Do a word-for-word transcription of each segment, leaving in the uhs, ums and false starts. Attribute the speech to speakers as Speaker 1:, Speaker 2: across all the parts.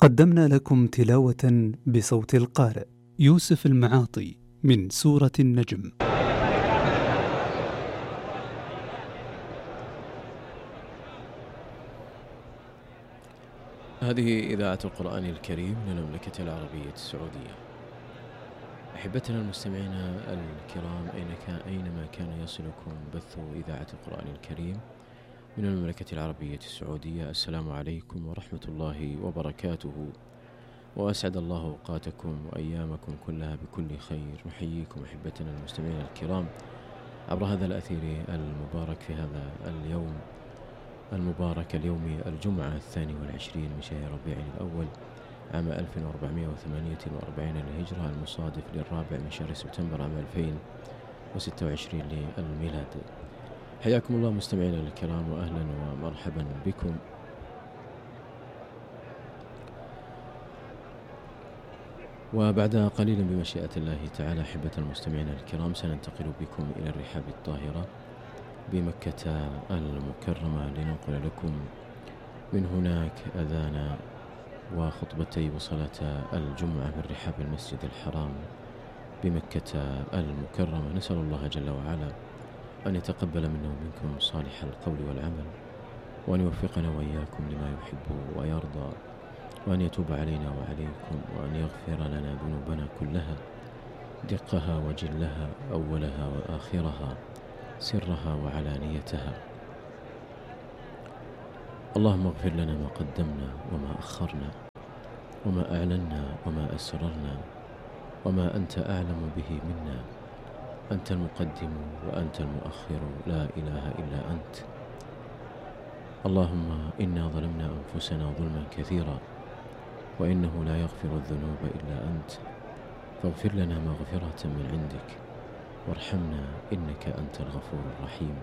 Speaker 1: قدمنا لكم تلاوة بصوت القارئ يوسف المعاطي من سورة النجم.
Speaker 2: هذه إذاعة القرآن الكريم من المملكة العربية السعودية. أحبتنا المستمعين الكرام أينما كان يصلكم بث إذاعة القرآن الكريم من المملكة العربية السعودية، السلام عليكم ورحمة الله وبركاته، وأسعد الله أوقاتكم وأيامكم كلها بكل خير. نحييكم أحبتنا المستمعين الكرام عبر هذا الأثير المبارك في هذا اليوم المبارك، اليوم الجمعة الثاني والعشرين من شهر ربيع الأول عام ألف وأربعمائة وثمانية وأربعين للهجرة، المصادف للرابع من شهر سبتمبر عام ألفين وستة وعشرين للميلاد. حياكم الله مستمعينا الكرام وأهلا ومرحبا بكم. وبعد قليل بمشيئة الله تعالى أحبة المستمعين الكرام سننتقل بكم إلى الرحاب الطاهرة بمكة المكرمة لننقل لكم من هناك أذان وخطبتي وصلاة الجمعة من رحاب المسجد الحرام بمكة المكرمة. نسأل الله جل وعلا أن يتقبل منا ومنكم صالح القول والعمل، وأن يوفقنا وإياكم لما يحب ويرضى، وأن يتوب علينا وعليكم، وأن يغفر لنا ذنوبنا كلها دقها وجلها، أولها وآخرها، سرها وعلانيتها. اللهم اغفر لنا ما قدمنا وما أخرنا وما أعلنا وما أسررنا وما أنت أعلم به منا. أنت المقدم وأنت المؤخر، لا إله إلا أنت. اللهم إنا ظلمنا أنفسنا ظلما كثيرا وإنه لا يغفر الذنوب إلا أنت، فاغفر لنا مغفرة من عندك وارحمنا إنك أنت الغفور الرحيم.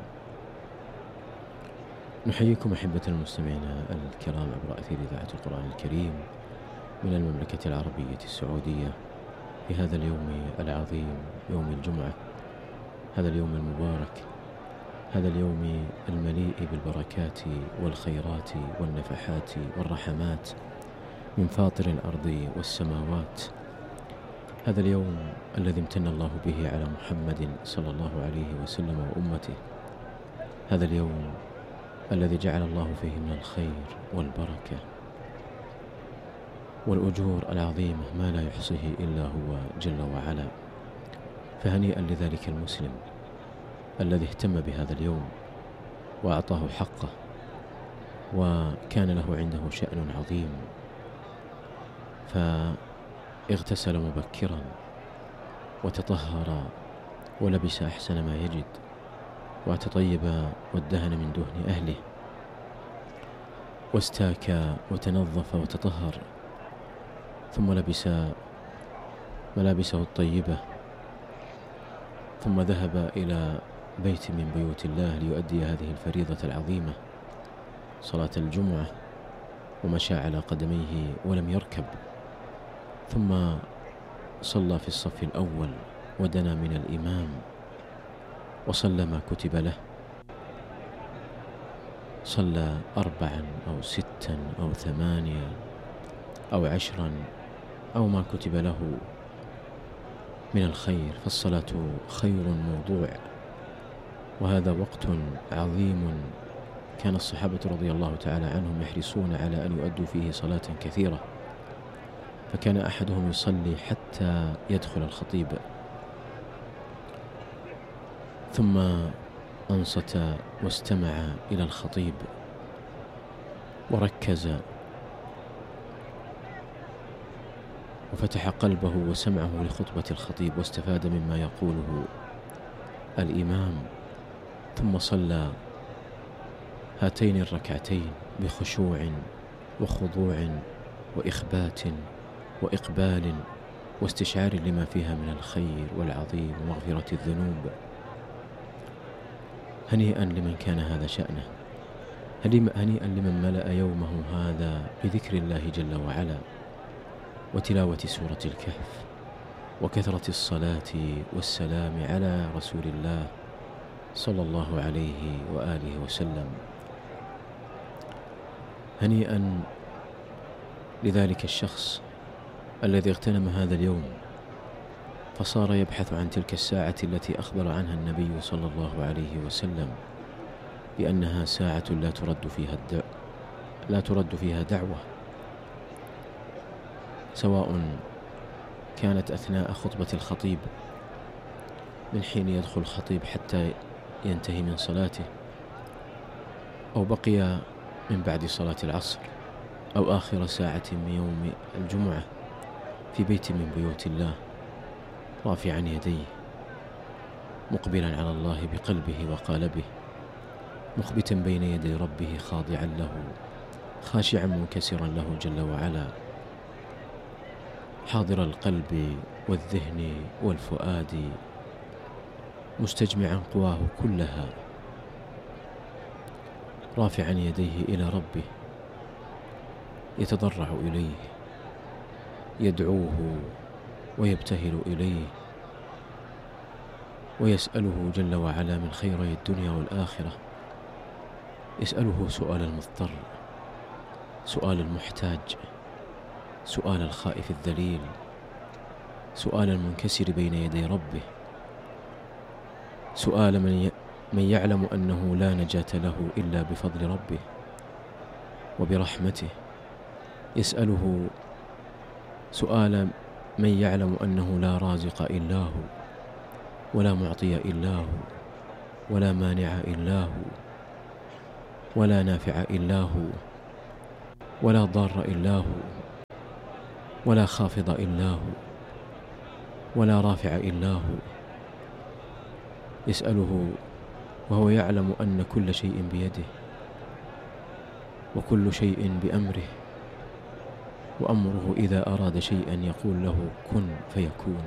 Speaker 2: نحييكم أحبة المستمعين الكرام عبر أثير إذاعة القرآن الكريم من المملكة العربية السعودية في هذا اليوم العظيم، يوم الجمعة، هذا اليوم المبارك، هذا اليوم المليء بالبركات والخيرات والنفحات والرحمات من فاطر الأرض والسماوات. هذا اليوم الذي امتن الله به على محمد صلى الله عليه وسلم وأمته. هذا اليوم الذي جعل الله فيه من الخير والبركة والأجور العظيمة ما لا يحصيه إلا هو جل وعلا. فهنيئا لذلك المسلم الذي اهتم بهذا اليوم وأعطاه حقه وكان له عنده شأن عظيم، فاغتسل مبكرا وتطهر ولبس أحسن ما يجد وتطيب وادهن من دهن أهله واستاك وتنظف وتطهر، ثم لبس ملابسه الطيبة، ثم ذهب إلى بيت من بيوت الله ليؤدي هذه الفريضة العظيمة صلاة الجمعة، ومشى على قدميه ولم يركب، ثم صلى في الصف الأول ودنا من الإمام وصلى ما كتب له، صلى أربعا أو ستا أو ثمانيا أو عشرا أو ما كتب له من الخير، فالصلاة خير موضوع، وهذا وقت عظيم كان الصحابة رضي الله تعالى عنهم يحرصون على أن يؤدوا فيه صلاة كثيرة، فكان أحدهم يصلي حتى يدخل الخطيب، ثم أنصت واستمع إلى الخطيب وركز وفتح قلبه وسمعه لخطبة الخطيب واستفاد مما يقوله الإمام، ثم صلى هاتين الركعتين بخشوع وخضوع وإخبات وإقبال واستشعار لما فيها من الخير والعظيم ومغفرة الذنوب. هنيئا لمن كان هذا شأنه، هنيئا لمن ملأ يومه هذا بذكر الله جل وعلا وتلاوة سورة الكهف وكثرة الصلاة والسلام على رسول الله صلى الله عليه وآله وسلم. هنيئا لذلك الشخص الذي اغتنم هذا اليوم فصار يبحث عن تلك الساعة التي أخبر عنها النبي صلى الله عليه وسلم بأنها ساعة لا ترد فيها الدع... لا ترد فيها دعوة، سواء كانت أثناء خطبة الخطيب من حين يدخل الخطيب حتى ينتهي من صلاته، أو بقي من بعد صلاة العصر، أو آخر ساعة من يوم الجمعة في بيت من بيوت الله، رافعا يديه مقبلا على الله بقلبه وقالبه، مخبتا بين يدي ربه خاضعا له خاشعا منكسرا له جل وعلا، حاضر القلب والذهن والفؤاد، مستجمعا قواه كلها، رافعا يديه إلى ربه، يتضرع إليه، يدعوه ويبتهل إليه، ويسأله جل وعلا من خيري الدنيا والآخرة، يسأله سؤال المضطر، سؤال المحتاج، سؤال الخائف الذليل، سؤال المنكسر بين يدي ربه، سؤال من ي... من يعلم أنه لا نجاة له إلا بفضل ربه وبرحمته، يسأله سؤال من يعلم أنه لا رازق إلا هو، ولا معطي إلا هو، ولا مانع إلا هو، ولا نافع إلا هو، ولا ضار إلا هو، ولا خافض إلا هو، ولا رافع إلا هو، يسأله وهو يعلم أن كل شيء بيده، وكل شيء بأمره، وأمره إذا أراد شيئا يقول له كن فيكون،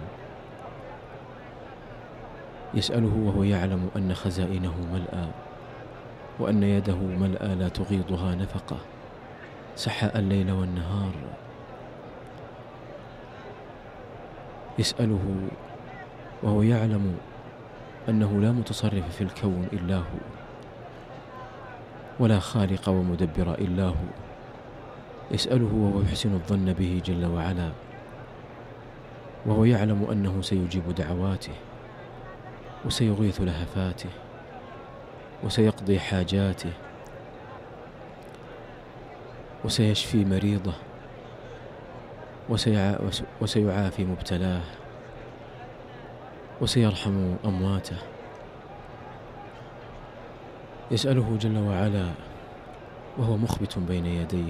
Speaker 2: يسأله وهو يعلم أن خزائنه ملأى، وأن يده ملأى لا تغيضها نفقة، سحاء الليل والنهار، يسأله وهو يعلم أنه لا متصرف في الكون إلا هو، ولا خالق ومدبر إلا هو، يسأله وهو يحسن الظن به جل وعلا، وهو يعلم أنه سيجيب دعواته، وسيغيث لهفاته، وسيقضي حاجاته، وسيشفي مريضه، وسيع... وسيعافي مبتلاه، وسيرحم أمواته، يسأله جل وعلا وهو مخبت بين يديه،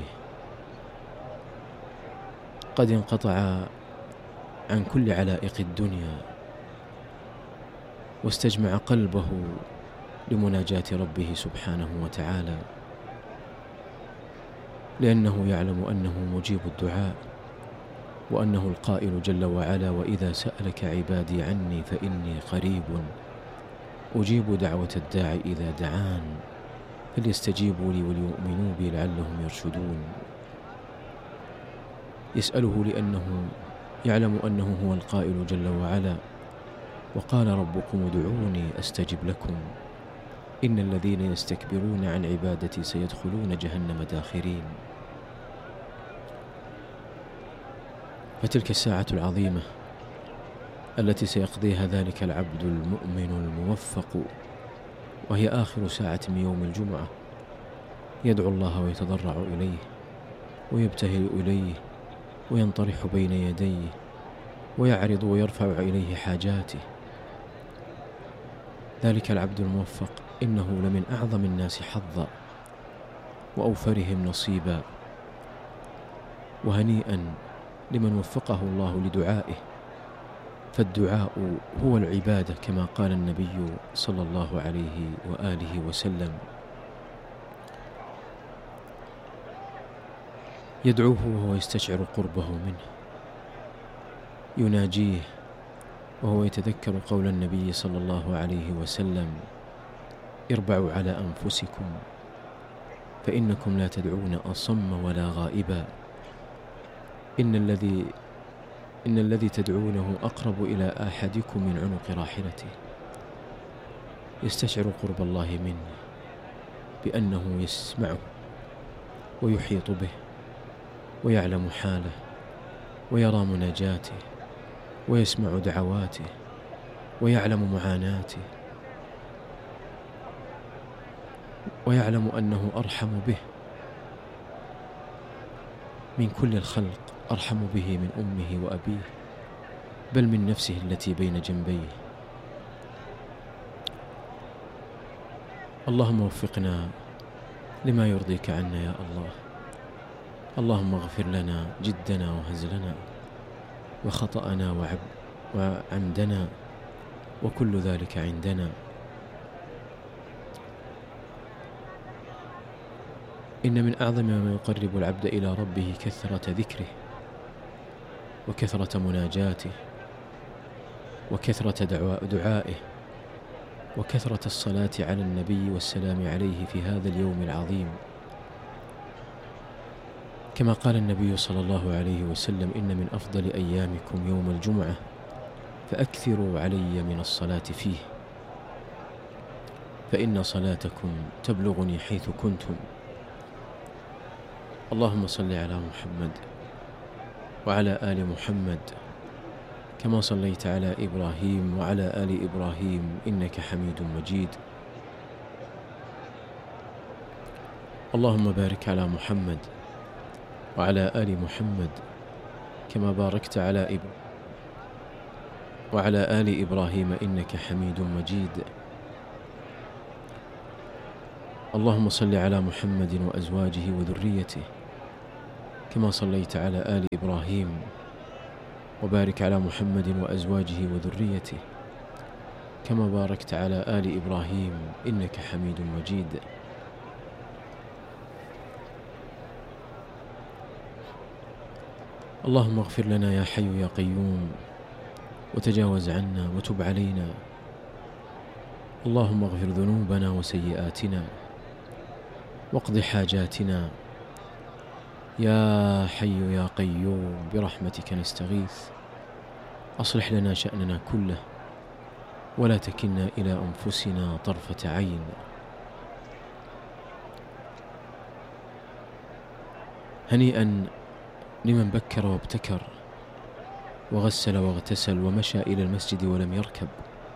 Speaker 2: قد انقطع عن كل علائق الدنيا، واستجمع قلبه لمناجاة ربه سبحانه وتعالى، لأنه يعلم أنه مجيب الدعاء، وأنه القائل جل وعلا وإذا سألك عبادي عني فإني قريب أجيب دعوة الداعي إذا دعان فليستجيبوا لي وليؤمنوا بي لعلهم يرشدون. يسأله لأنه يعلم أنه هو القائل جل وعلا وقال ربكم ادعوني أستجب لكم إن الذين يستكبرون عن عبادتي سيدخلون جهنم داخرين. فتلك الساعة العظيمة التي سيقضيها ذلك العبد المؤمن الموفق، وهي آخر ساعة من يوم الجمعة، يدعو الله ويتضرع إليه ويبتهل إليه وينطرح بين يديه ويعرض ويرفع إليه حاجاته. ذلك العبد الموفق إنه لمن أعظم الناس حظا وأوفرهم نصيبا، وهنيئا لمن وفقه الله لدعائه، فالدعاء هو العبادة كما قال النبي صلى الله عليه وآله وسلم. يدعوه وهو يستشعر قربه منه، يناجيه وهو يتذكر قول النبي صلى الله عليه وسلم اربعوا على أنفسكم فإنكم لا تدعون أصم ولا غائبا، إن الذي إن الذي تدعونه أقرب إلى أحدكم من عنق راحلته. يستشعر قرب الله منه بأنه يسمعه ويحيط به ويعلم حاله ويرى مناجاته ويسمع دعواته ويعلم معاناته ويعلم أنه أرحم به من كل الخلق، أرحم به من أمه وأبيه، بل من نفسه التي بين جنبيه. اللهم وفقنا لما يرضيك عنا يا الله. اللهم اغفر لنا جدنا وهزلنا وخطأنا وعب وعمدنا وكل ذلك عندنا. إن من أعظم ما يقرب العبد إلى ربه كثرة ذكره وكثرة مناجاته وكثرة دعائه وكثرة الصلاة على النبي والسلام عليه في هذا اليوم العظيم. كما قال النبي صلى الله عليه وسلم: إن من أفضل أيامكم يوم الجمعة فأكثروا علي من الصلاة فيه، فإن صلاتكم تبلغني حيث كنتم. اللهم صل على محمد وعلى آل محمد كما صليت على إبراهيم وعلى آل إبراهيم إنك حميد مجيد. اللهم بارك على محمد وعلى آل محمد كما باركت على إبراهيم وعلى آل إبراهيم إنك حميد مجيد. اللهم صل على محمد وأزواجه وذريته كما صليت على آل إبراهيم، وبارك على محمد وأزواجه وذريته كما باركت على آل إبراهيم إنك حميد مجيد. اللهم اغفر لنا يا حي يا قيوم، وتجاوز عنا وتب علينا. اللهم اغفر ذنوبنا وسيئاتنا واقض حاجاتنا. يا حي يا قيوم برحمتك نستغيث، أصلح لنا شأننا كله ولا تكلنا إلى أنفسنا طرفة عين. هنيئا لمن بكر وابتكر وغسل واغتسل ومشى إلى المسجد ولم يركب.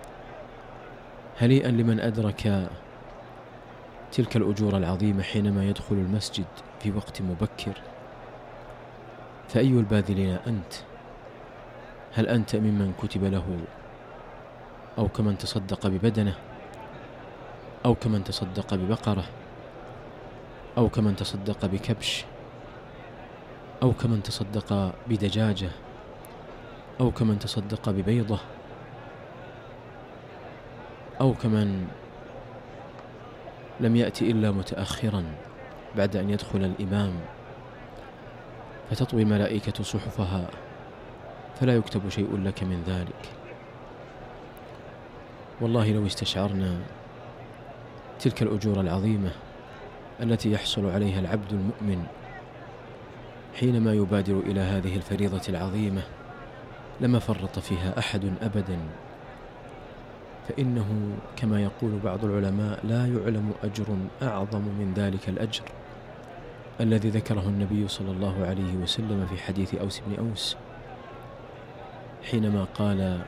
Speaker 2: هنيئا لمن أدرك تلك الأجور العظيمة حينما يدخل المسجد في وقت مبكر. فأي الباذلين أنت؟ هل أنت ممن كتب له، أو كمن تصدق ببدنه، أو كمن تصدق ببقرة، أو كمن تصدق بكبش، أو كمن تصدق بدجاجة، أو كمن تصدق ببيضة، أو كمن لم يأتي إلا متأخرا بعد أن يدخل الإمام فتطوي الملائكة صحفها فلا يكتب شيء لك من ذلك. والله لو استشعرنا تلك الأجور العظيمة التي يحصل عليها العبد المؤمن حينما يبادر إلى هذه الفريضة العظيمة لما فرط فيها أحد أبدا. فإنه كما يقول بعض العلماء: لا يعلم أجر أعظم من ذلك الأجر الذي ذكره النبي صلى الله عليه وسلم في حديث أوس بن أوس حينما قال: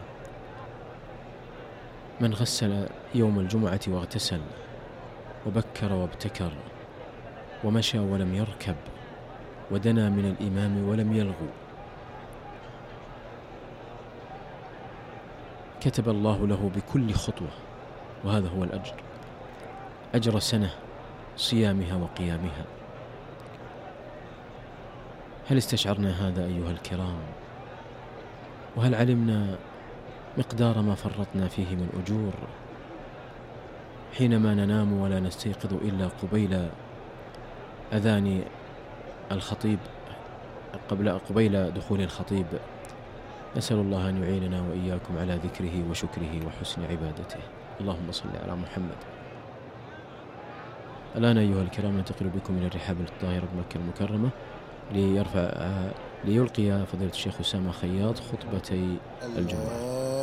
Speaker 2: من غسل يوم الجمعة واغتسل وبكر وابتكر ومشى ولم يركب ودنا من الإمام ولم يلغو، كتب الله له بكل خطوة، وهذا هو الأجر، أجر سنة صيامها وقيامها. هل استشعرنا هذا أيها الكرام؟ وهل علمنا مقدار ما فرطنا فيه من أجور حينما ننام ولا نستيقظ إلا قبيل أذان الخطيب، قبل قبيل دخول الخطيب؟ نسأل الله أن يعيننا وإياكم على ذكره وشكره وحسن عبادته. اللهم صل على محمد. الآن أيها الكرام ننتقل بكم إلى الرحاب الطاهرة بمكة المكرمة ليرفع ليلقي فضيلة الشيخ أسامة خياط خطبتي الجمعة.